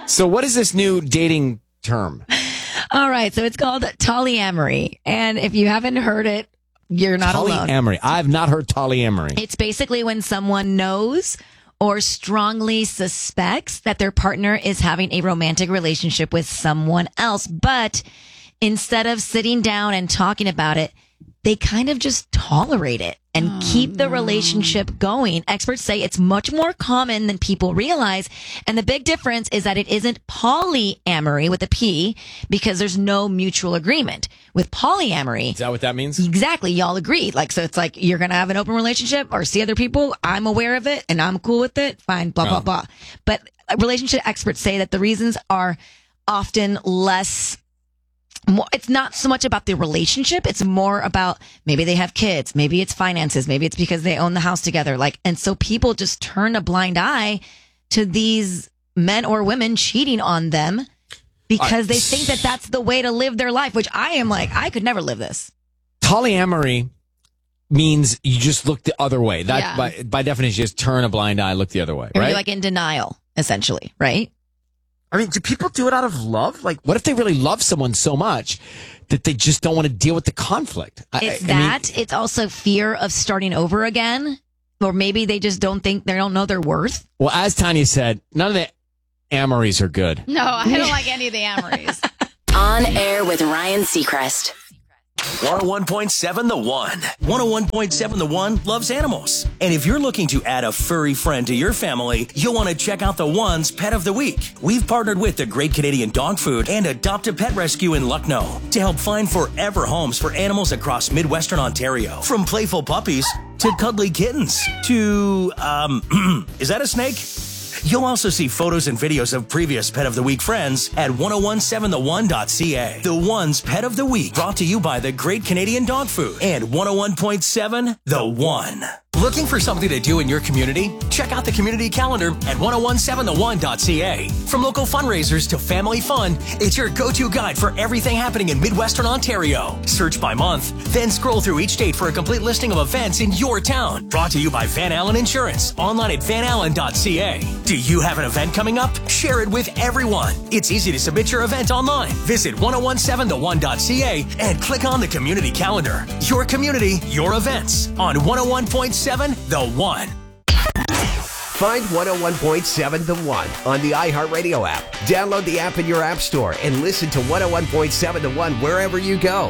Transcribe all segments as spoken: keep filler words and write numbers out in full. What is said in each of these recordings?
So what is this new dating term? All right. So it's called polyamory. And if you haven't heard it, you're not alone. Polyamory. I've not heard polyamory. It's basically when someone knows or strongly suspects that their partner is having a romantic relationship with someone else. But instead of sitting down and talking about it, they kind of just tolerate it and oh, keep the relationship going. Experts say it's much more common than people realize. And the big difference is that it isn't polyamory with a P because there's no mutual agreement. With polyamory. Is that what that means? Exactly. Y'all agree. Like, so it's like you're going to have an open relationship or see other people. I'm aware of it and I'm cool with it. Fine, blah, blah, oh. blah. But relationship experts say that the reasons are often less. More, it's not so much about the relationship. It's more about maybe they have kids. Maybe it's finances. Maybe it's because they own the house together. Like, and so people just turn a blind eye to these men or women cheating on them because uh, they think that that's the way to live their life, which I am like, I could never live this. Polyamory means you just look the other way. That Yeah. by, by definition, just turn a blind eye, look the other way, Or right? you're like in denial, essentially, right? I mean, do people do it out of love? Like, what if they really love someone so much that they just don't want to deal with the conflict? It's I, I that. mean, it's also fear of starting over again. Or maybe they just don't think, they don't know their worth. well, as Tanya said, none of the amories are good. No, I don't like any of the amories. On Air with Ryan Seacrest. one oh one point seven The One. one oh one point seven The One loves animals. And if you're looking to add a furry friend to your family, you'll want to check out The One's Pet of the Week. We've partnered with the Great Canadian Dog Food and Adopt a Pet Rescue in Lucknow to help find forever homes for animals across Midwestern Ontario. From playful puppies to cuddly kittens to, um, is that a snake? You'll also see photos and videos of previous Pet of the Week friends at ten seventeen the one dot c a. The One's Pet of the Week, brought to you by the Great Canadian Dog Food and one oh one point seven The One. Looking for something to do in your community? Check out the community calendar at ten seventeen the one dot c a. From local fundraisers to family fun, it's your go-to guide for everything happening in Midwestern Ontario. Search by month, then scroll through each date for a complete listing of events in your town. Brought to you by Van Allen Insurance, online at van allen dot c a. Do you have an event coming up? Share it with everyone. It's easy to submit your event online. Visit ten seventeen the one dot c a and click on the community calendar. Your community, your events on one oh one point seven The One. Find one oh one point seven The One on the iHeartRadio app. Download the app in your app store and listen to one oh one point seven The One wherever you go.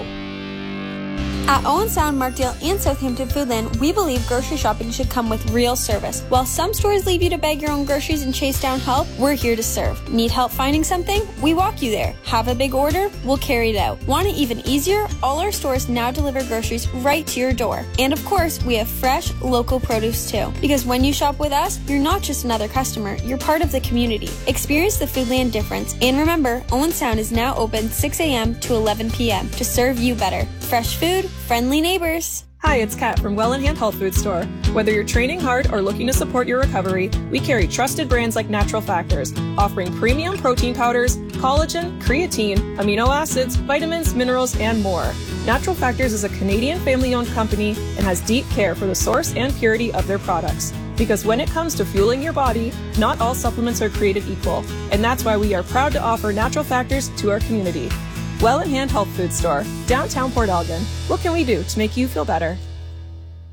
At Owen Sound, Markdale, and Southampton Foodland, we believe grocery shopping should come with real service. While some stores leave you to bag your own groceries and chase down help, we're here to serve. Need help finding something? We walk you there. Have a big order? We'll carry it out. Want it even easier? All our stores now deliver groceries right to your door. And of course, we have fresh, local produce too. Because when you shop with us, you're not just another customer, you're part of the community. Experience the Foodland difference. And remember, Owen Sound is now open six a.m. to eleven p.m. to serve you better. Fresh food, friendly neighbors. Hi, it's Kat from Well in Hand Health Food Store. Whether you're training hard or looking to support your recovery, we carry trusted brands like Natural Factors, offering premium protein powders, collagen, creatine, amino acids, vitamins, minerals, and more. Natural Factors is a Canadian family-owned company and has deep care for the source and purity of their products. Because when it comes to fueling your body, not all supplements are created equal. And that's why we are proud to offer Natural Factors to our community. Well in Hand Health Food Store, downtown Port Elgin. What can we do to make you feel better?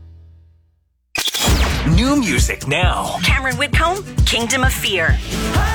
New music now. Cameron Whitcomb, Kingdom of Fear.